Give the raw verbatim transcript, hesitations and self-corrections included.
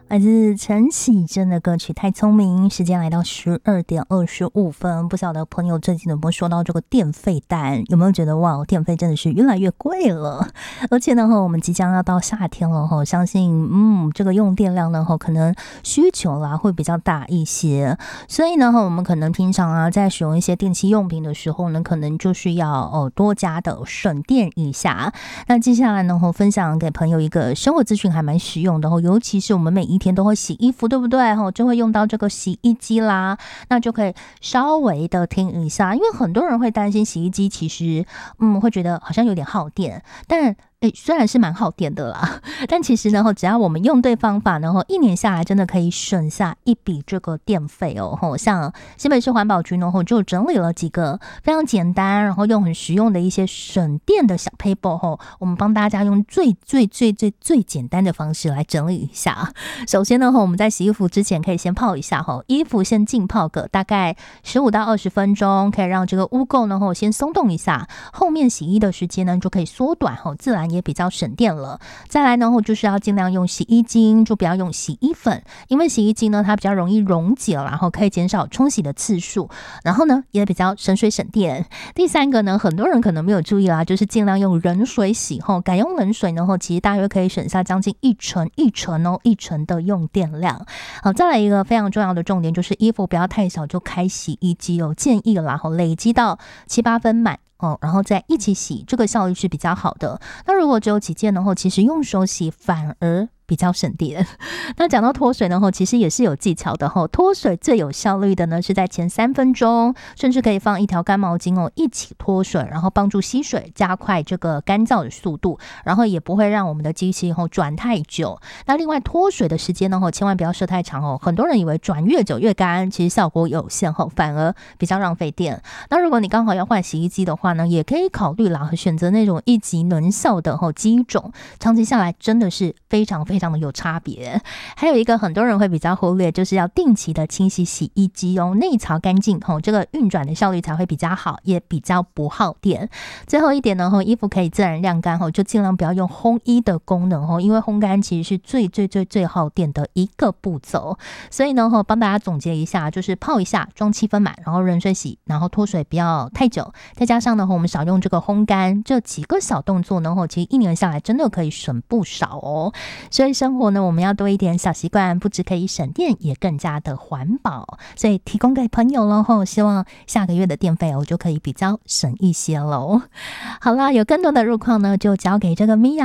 来自陈绮贞的歌曲《太聪明》。时间来到十二点二十五分，不晓得朋友最近有没有收到这个电费单？有没有觉得哇，电费真的是越来越贵了？而且呢，我们即将要到夏天了，相信嗯，这个用电量呢，可能需求啦会比较大一些。所以呢，我们可能平常啊，在使用一些电器用品的时候呢，可能就是要哦多加的省电一下。那接下来呢，分享给朋友一个生活资讯，还蛮实用的，尤其是我们每一天都会洗衣服，对不对？就会用到这个洗衣机啦，那就可以稍微的听一下，因为很多人会担心洗衣机其实嗯会觉得好像有点耗电，但诶，虽然是蛮耗电的啦，但其实呢，只要我们用对方法呢，一年下来真的可以省下一笔这个电费哦。像新北市环保局呢，就整理了几个非常简单，然后又很实用的一些省电的小 paper， 我们帮大家用最最最最最简单的方式来整理一下。首先呢，我们在洗衣服之前可以先泡一下，衣服先浸泡个大概十五到二十分钟，可以让这个污垢呢先松动一下，后面洗衣的时间呢就可以缩短，自然也比较省电了。再来呢，就是要尽量用洗衣精，就不要用洗衣粉，因为洗衣精呢它比较容易溶解，然后可以减少冲洗的次数，然后呢也比较省水省电。第三个呢，很多人可能没有注意啦，就是尽量用冷水洗，改用冷水呢，其实大约可以省下将近一成一成哦一成的用电量。好，再来一个非常重要的重点，就是衣服不要太小就开洗衣机哦，建议啦累积到七八分满哦，然后再一起洗，这个效率是比较好的。那如果只有几件的话，其实用手洗反而比较省电。那讲到脱水呢，其实也是有技巧的。脱水最有效率的呢，是在前三分钟，甚至可以放一条干毛巾哦，一起脱水，然后帮助吸水，加快这个干燥的速度，然后也不会让我们的机器转太久。那另外脱水的时间呢，千万不要设太长哦。很多人以为转越久越干，其实效果有限后，反而比较浪费电。那如果你刚好要换洗衣机的话呢，也可以考虑啦，选择那种一级能效的机种，长期下来真的是非常非常非常的有差别。还有一个很多人会比较忽略，就是要定期的清洗洗衣机哦，内槽干净哦，这个运转的效率才会比较好，也比较不耗电。最后一点呢，衣服可以自然晾干哦，就尽量不要用烘衣的功能哦，因为烘干其实是最最最最耗电的一个步骤。所以呢，帮大家总结一下，就是泡一下，装七分满，然后冷水洗，然后脱水不要太久，再加上呢，我们少用这个烘干，这几个小动作呢，其实一年下来真的可以省不少哦。所以生活呢，我们要多一点小习惯，不只可以省电，也更加的环保。所以提供给朋友了后，希望下个月的电费哦就可以比较省一些喽。好啦，有更多的路况呢，就交给这个米娅。